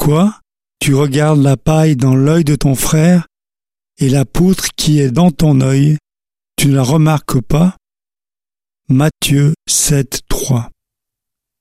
Pourquoi tu regardes la paille dans l'œil de ton frère et la poutre qui est dans ton œil, tu ne la remarques pas? Matthieu 7, 3.